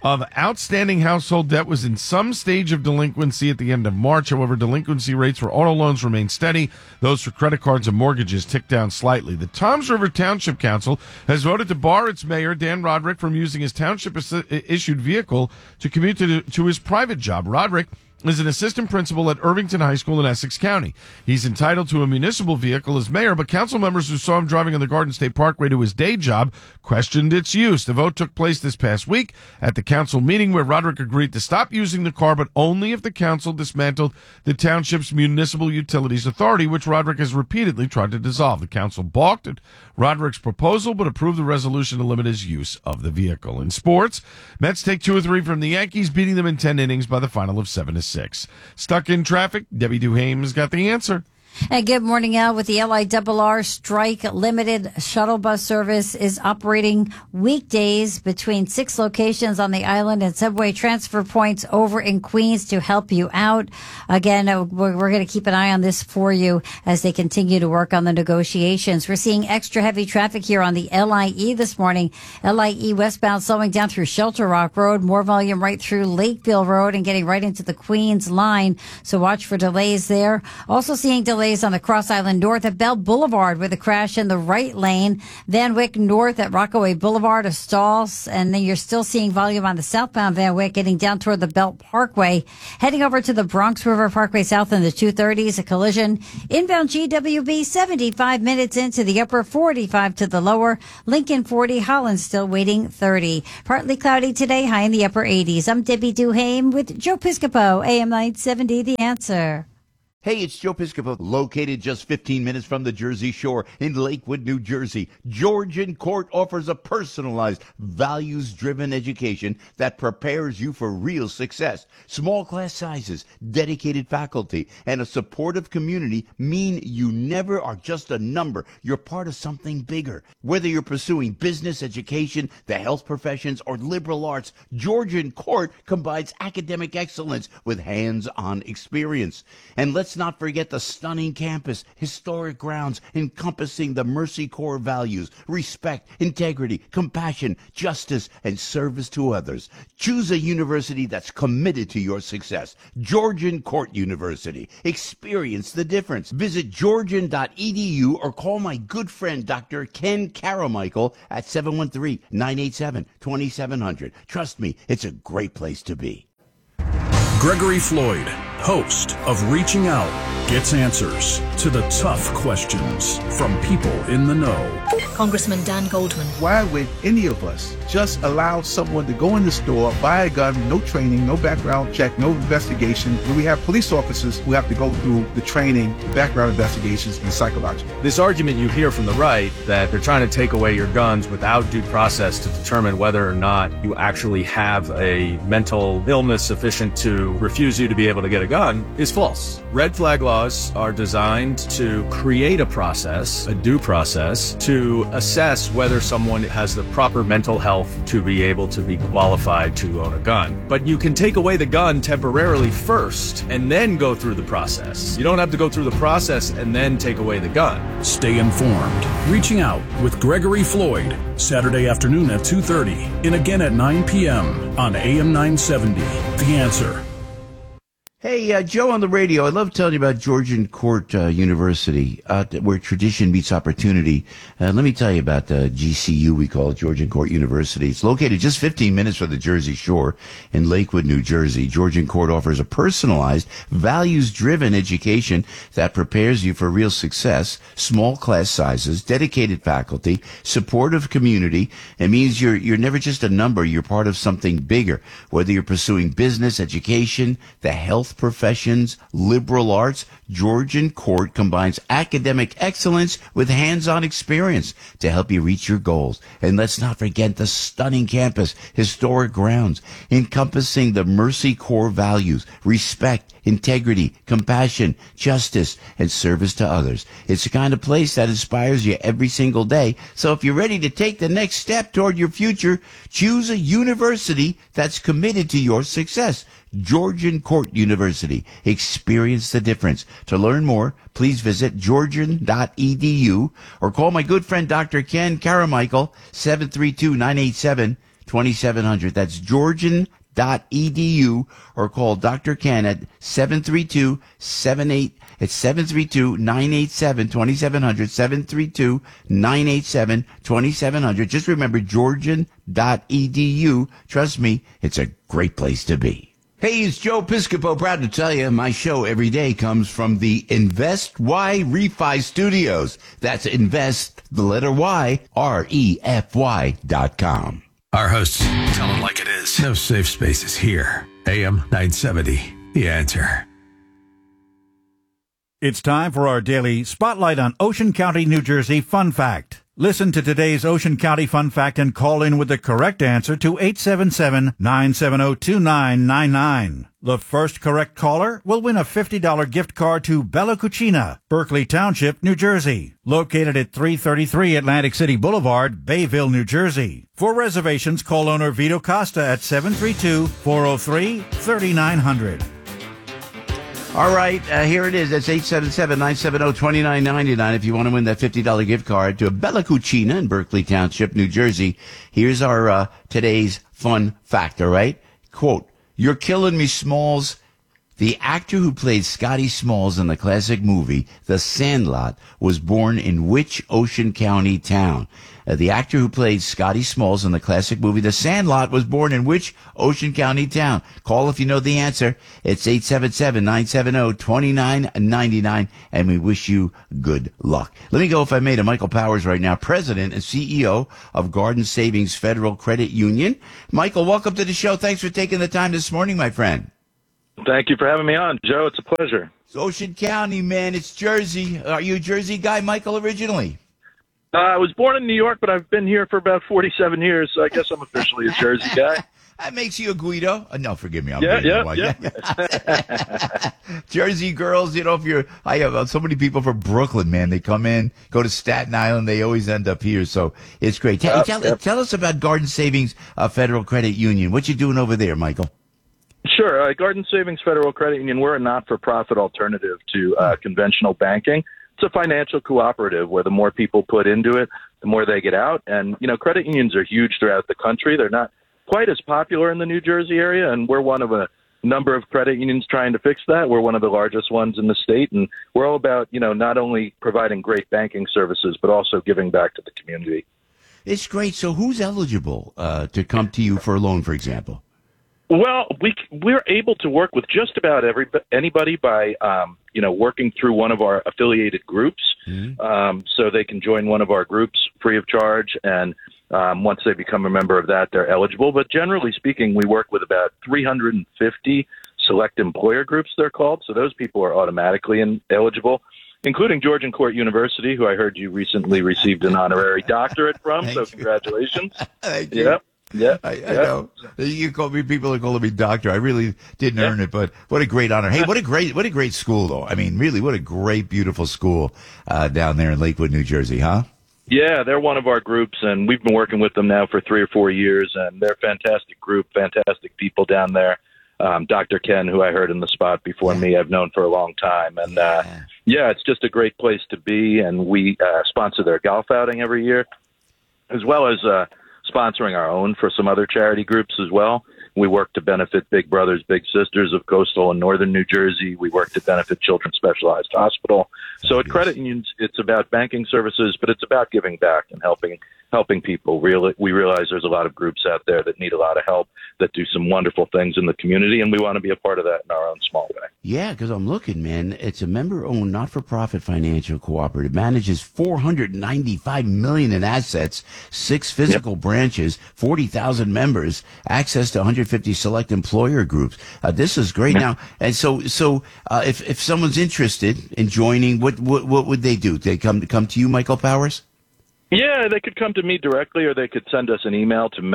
of outstanding household debt was in some stage of delinquency at the end of March. However, delinquency rates for auto loans remain steady. Those for credit cards and mortgages ticked down slightly. The Toms River Township Council has voted to bar its mayor, Dan Roderick, from using his township-issued vehicle to commute to his private job. Roderick is an assistant principal at Irvington High School in Essex County. He's entitled to a municipal vehicle as mayor, but council members who saw him driving on the Garden State Parkway to his day job questioned its use. The vote took place this past week at the council meeting where Roderick agreed to stop using the car, but only if the council dismantled the township's municipal utilities authority, which Roderick has repeatedly tried to dissolve. The council balked at Roderick's proposal, but approved the resolution to limit his use of the vehicle. In sports, Mets take 2 or 3 from the Yankees, beating them in 10 innings by the final of 7-6. Stuck in traffic? Debbie Duhame's got the answer. And good morning, Al. With the LIRR strike, limited shuttle bus service is operating weekdays between 6 locations on the island and subway transfer points over in Queens to help you out. Again, we're going to keep an eye on this for you as they continue to work on the negotiations. We're seeing extra heavy traffic here on the LIE this morning. LIE westbound slowing down through Shelter Rock Road, more volume right through Lakeville Road and getting right into the Queens line. So watch for delays there. Also seeing delays on the Cross Island North at Bell Boulevard with a crash in the right lane. Van Wyck North at Rockaway Boulevard, a stall. And then you're still seeing volume on the southbound Van Wyck getting down toward the Belt Parkway. Heading over to the Bronx River Parkway South in the 230s, a collision. Inbound GWB 75 minutes into the upper, 45 to the lower. Lincoln 40, Holland still waiting 30. Partly cloudy today, high in the upper 80s. I'm Debbie Duhame with Joe Piscopo, AM 970, The Answer. Hey, it's Joe Piscopo, located just 15 minutes from the Jersey Shore in Lakewood, New Jersey. Georgian Court offers a personalized, values-driven education that prepares you for real success. Small class sizes, dedicated faculty, and a supportive community mean you never are just a number. You're part of something bigger. Whether you're pursuing business, education, the health professions, or liberal arts, Georgian Court combines academic excellence with hands-on experience. And let's not forget the stunning campus, historic grounds encompassing the Mercy Corps values, respect, integrity, compassion, justice, and service to others. Choose a university that's committed to your success. Georgian Court University. Experience the difference. Visit georgian.edu or call my good friend Dr. Ken Caramichael at 713-987-2700. Trust me, it's a great place to be. Gregory Floyd, host of Reaching Out, gets answers to the tough questions from people in the know. Congressman Dan Goldman. Why would any of us just allow someone to go in the store, buy a gun, no training, no background check, no investigation, when we have police officers who have to go through the training, background investigations, and psychological? This argument you hear from the right that they're trying to take away your guns without due process to determine whether or not you actually have a mental illness sufficient to refuse you to be able to get a gun is false. Red flag laws are designed to create a process, a due process, to assess whether someone has the proper mental health to be able to be qualified to own a gun. But you can take away the gun temporarily first and then go through the process. You don't have to go through the process and then take away the gun. Stay informed. Reaching Out with Gregory Floyd, Saturday afternoon at 2:30 and again at 9 p.m. on AM 970. The Answer. Hey, Joe on the radio. I love telling you about Georgian Court University, where tradition meets opportunity. Let me tell you about the GCU, we call it, Georgian Court University. It's located just 15 minutes from the Jersey Shore in Lakewood, New Jersey. Georgian Court offers a personalized, values-driven education that prepares you for real success, small class sizes, dedicated faculty, supportive community. It means you're never just a number. You're part of something bigger. Whether you're pursuing business, education, the health professions, liberal arts, Georgian Court combines academic excellence with hands-on experience to help you reach your goals. And let's not forget the stunning campus, historic grounds, encompassing the Mercy Corps values, respect, integrity, compassion, justice, and service to others. It's the kind of place that inspires you every single day. So if you're ready to take the next step toward your future, choose a university that's committed to your success. Georgian Court University. Experience the difference. To learn more, please visit georgian.edu or call my good friend Dr. Ken Caramichael, 732-987-2700. 2700. That's georgian.edu, or call Dr. Ken at 732-987-2700, 732-987-2700. Just remember, georgian.edu. Trust me, it's a great place to be. Hey, it's Joe Piscopo. Proud to tell you my show every day comes from the Invest Y Refi Studios. That's Invest, the letter Y, REFY.com. Our hosts tell it like it is. No safe spaces here. AM 970, The Answer. It's time for our daily Spotlight on Ocean County, New Jersey Fun Fact. Listen to today's Ocean County Fun Fact and call in with the correct answer to 877-970-2999. The first correct caller will win a $50 gift card to Bella Cucina, Berkeley Township, New Jersey, located at 333 Atlantic City Boulevard, Bayville, New Jersey. For reservations, call owner Vito Costa at 732-403-3900. All right, here it is. That's 877-970-2999 if you want to win that $50 gift card to Bella Cucina in Berkeley Township, New Jersey. Here's our today's fun fact, all right? Quote, "You're killing me, Smalls." The actor who played Scotty Smalls in the classic movie The Sandlot was born in which Ocean County town? The actor who played Scotty Smalls in the classic movie The Sandlot was born in which Ocean County town? Call if you know the answer. It's 877-970-2999, and we wish you good luck. Let me go, if I may, to Michael Powers right now, President and CEO of Garden Savings Federal Credit Union. Michael, welcome to the show. Thanks for taking the time this morning, my friend. Thank you for having me on, Joe. It's a pleasure. It's Ocean County, man. It's Jersey. Are you a Jersey guy, Michael, originally? I was born in New York, but I've been here for about 47 years, so I guess I'm officially a Jersey guy. That makes you a Guido. No, forgive me. I'm Yeah. Jersey girls, you know, I have so many people from Brooklyn, man. They come in, go to Staten Island. They always end up here. So it's great. Tell us about Garden Savings Federal Credit Union. What you doing over there, Michael? Sure. Garden Savings Federal Credit Union, we're a not-for-profit alternative to conventional banking. It's a financial cooperative where the more people put into it, the more they get out. And, you know, credit unions are huge throughout the country. They're not quite as popular in the New Jersey area, and we're one of a number of credit unions trying to fix that. We're one of the largest ones in the state, and we're all about, you know, not only providing great banking services, but also giving back to the community. It's great. So who's eligible to come to you for a loan, for example? Well, we're able to work with just about anybody by, working through one of our affiliated groups. So they can join one of our groups free of charge. And once they become a member of that, they're eligible. But generally speaking, we work with about 350 select employer groups, they're called. So those people are automatically eligible, including Georgian Court University, who I heard you recently received an honorary doctorate from. So congratulations. Thank you. Yeah, I know. You call me, people are calling me doctor. I really didn't earn it, but what a great honor. Hey, what a great school, though. I mean, really, what a great, beautiful school down there in Lakewood, New Jersey, huh? Yeah, they're one of our groups, and we've been working with them now for 3 or 4 years, and they're a fantastic group, fantastic people down there. Dr. Ken, who I heard in the spot before me, I've known for a long time. And, it's just a great place to be, and we sponsor their golf outing every year, as well as sponsoring our own for some other charity groups as well. We work to benefit Big Brothers Big Sisters of coastal and northern New Jersey. We work to benefit Children's Specialized Hospital. So at credit unions, it's about banking services, but it's about giving back and helping people. We realize there's a lot of groups out there that need a lot of help, that do some wonderful things in the community, and we want to be a part of that in our own small way. Yeah, because I'm looking, man. It's a member-owned, not-for-profit financial cooperative. Manages $495 million in assets, 6 physical branches, 40,000 members, access to 150 select employer groups. This is great. Now, and so if someone's interested in joining, what would they do? They come to you, Michael Powers? Yeah, they could come to me directly, or they could send us an email to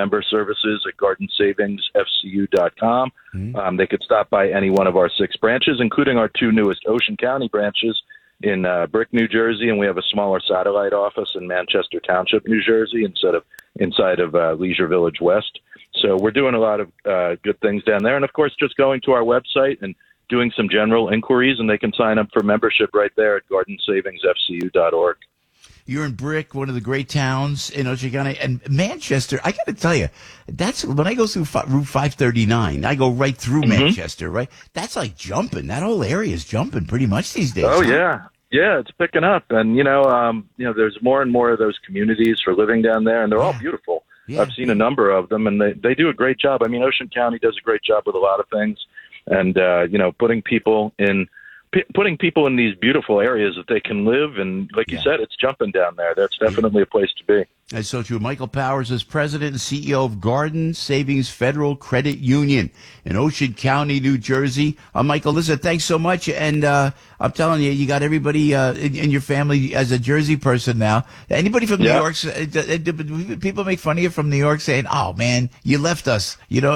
memberservices@gardensavingsfcu.com. They could stop by any one of our 6 branches, including our 2 newest Ocean County branches in Brick, New Jersey, and we have a smaller satellite office in Manchester Township, New Jersey, inside of Leisure Village West. So we're doing a lot of good things down there. And, of course, just going to our website and doing some general inquiries, and they can sign up for membership right there at gardensavingsfcu.org. You're in Brick, one of the great towns in Ocean County. And Manchester, I got to tell you, that's when I go through Route 539, I go right through Manchester, right? That's like jumping. That whole area is jumping pretty much these days. Oh, yeah. Yeah, it's picking up. And, there's more and more of those communities for living down there, and they're all beautiful. Yeah. I've seen a number of them, and they do a great job. I mean, Ocean County does a great job with a lot of things. And, putting people in these beautiful areas that they can live. And like you said, it's jumping down there. That's definitely a place to be. That's so true. Michael Powers is president and CEO of Garden Savings Federal Credit Union in Ocean County, New Jersey. Michael, listen, thanks so much. And I'm telling you, you got everybody in your family as a Jersey person now. Anybody from New York, people make fun of you from New York saying, oh, man, you left us. No,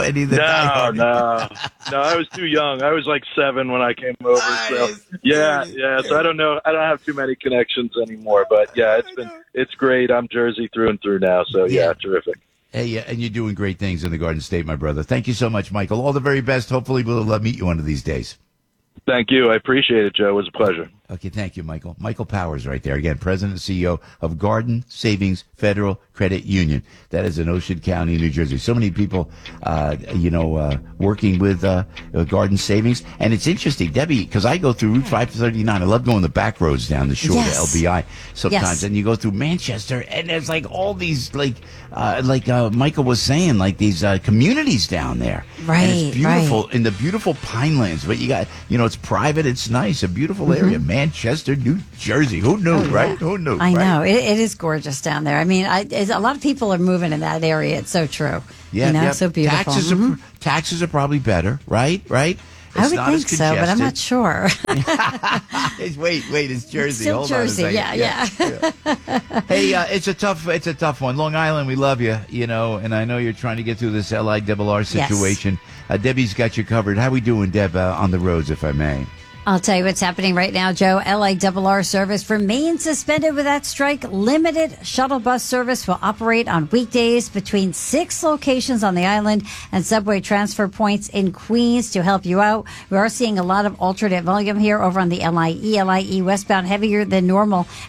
I was too young. I was like 7 when I came over. So so I don't know. I don't have too many connections anymore. But it's great. I'm Jersey through and through now. So terrific. Hey, and you're doing great things in the Garden State, my brother. Thank you so much, Michael. All the very best. Hopefully we'll meet you one of these days. Thank you. I appreciate it, Joe. It was a pleasure. Okay, thank you, Michael. Michael Powers right there. Again, President and CEO of Garden Savings Federal Credit Union. That is in Ocean County, New Jersey. So many people, working with Garden Savings. And it's interesting, Debbie, because I go through Route 539. I love going the back roads down the shore to LBI sometimes. Yes. And you go through Manchester, and there's like all these, like Michael was saying, like these communities down there. Right, and it's beautiful in the beautiful Pinelands. But you got, it's private. It's nice. A beautiful area. Manchester, New Jersey. Who knew, right? Who knew? I know. It is gorgeous down there. I mean, a lot of people are moving in that area. It's so true. Yeah, so beautiful. Taxes are probably better, right? I would think so, but I'm not sure. Wait, it's Jersey. It's still Hold Jersey, on a second. Yeah. Hey, it's a tough one. Long Island, we love you, and I know you're trying to get through this LIRR situation. Yes. Debbie's got you covered. How we doing, Deb, on the roads, if I may? I'll tell you what's happening right now, Joe. LIRR service remains suspended with that strike. Limited shuttle bus service will operate on weekdays between 6 locations on the island and subway transfer points in Queens to help you out. We are seeing a lot of alternate volume here over on the LIE westbound, heavier than normal